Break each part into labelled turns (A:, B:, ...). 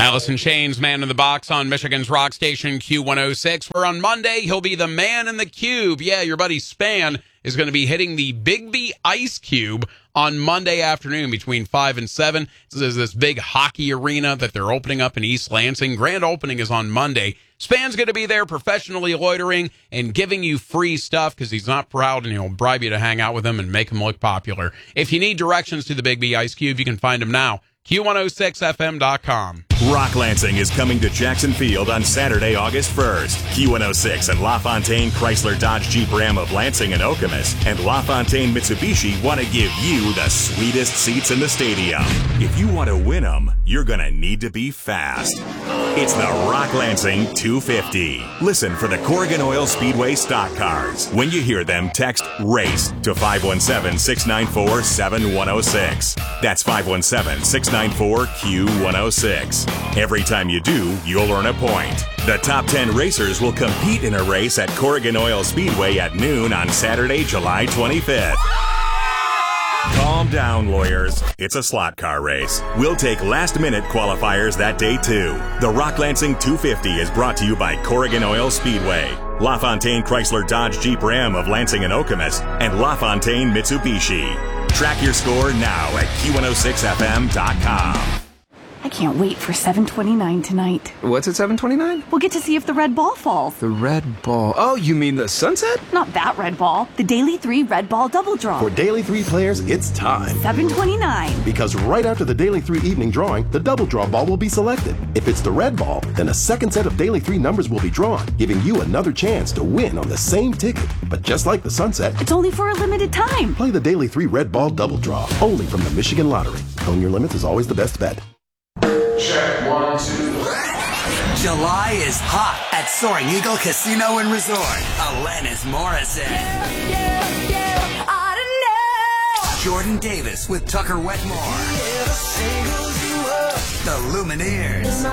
A: Alice in Chains, Man in the Box on Michigan's rock station Q106, where on Monday he'll be the man in the cube. Yeah, your buddy Span is going to be hitting the Bigby Ice Cube on Monday afternoon between 5 and 7. There's this big hockey arena that they're opening up in East Lansing. Grand opening is on Monday. Span's going to be there professionally loitering and giving you free stuff because he's not proud and he'll bribe you to hang out with him and make him look popular. If you need directions to the Bigby Ice Cube, you can find him now. Q106FM.com.
B: Rock Lansing is coming to Jackson Field on Saturday, August 1st. Q106 and LaFontaine Chrysler Dodge Jeep Ram of Lansing and Okemos and LaFontaine Mitsubishi want to give you the sweetest seats in the stadium. If you want to win them, you're going to need to be fast. It's the Rock Lansing 250. Listen for the Corrigan Oil Speedway stock cars. When you hear them, text RACE to 517-694-7106. That's 517-694-Q106. Every time you do, you'll earn a point. The top 10 racers will compete in a race at Corrigan Oil Speedway at noon on Saturday, July 25th. Calm down, lawyers. It's a slot car race. We'll take last-minute qualifiers that day, too. The Rock Lansing 250 is brought to you by Corrigan Oil Speedway, LaFontaine Chrysler Dodge Jeep Ram of Lansing and Okemos, and LaFontaine Mitsubishi. Track your score now at Q106FM.com.
C: I can't wait for 7:29 tonight.
D: What's at 7:29?
C: We'll get to see if the red ball falls.
D: The red ball. Oh, you mean the sunset?
C: Not that red ball. The Daily 3 red ball double draw.
E: For Daily 3 players, it's time.
C: 7:29.
E: Because right after the Daily 3 evening drawing, the double draw ball will be selected. If it's the red ball, then a second set of Daily 3 numbers will be drawn, giving you another chance to win on the same ticket. But just like the sunset,
C: it's only for a limited time.
E: Play the Daily 3 red ball double draw, only from the Michigan Lottery. Own your limits is always the best bet.
F: Check 1, 2.
G: July is hot at Soaring Eagle Casino and Resort. Alanis Morissette.
H: Yeah, I don't know.
G: Jordan Davis with Tucker Wetmore. The Lumineers.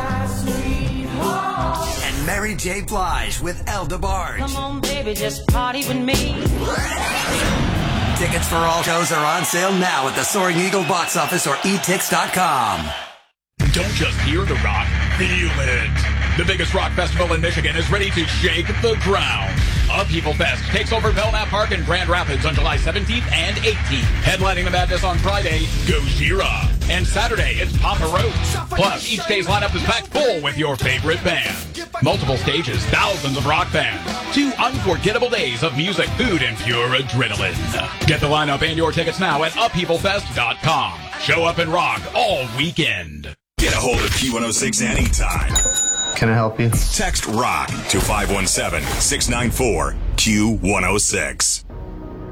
G: And Mary J. Blige with El DeBarge.
H: Come on, baby, just party with me.
G: Tickets for all shows are on sale now at the Soaring Eagle box office or etix.com.
A: Don't just hear the rock, feel it. The biggest rock festival in Michigan is ready to shake the ground. Upheaval Fest takes over Belknap Park in Grand Rapids on July 17th and 18th. Headlining the madness on Friday, Gojira. And Saturday, it's Papa Roach. Plus, each day's lineup is packed full with your favorite band. Multiple stages, thousands of rock bands. 2 unforgettable days of music, food, and pure adrenaline. Get the lineup and your tickets now at upheavalfest.com. Show up and rock all weekend.
B: Get a hold of Q106 anytime.
D: Can I help you?
B: Text ROCK to 517-694-Q106.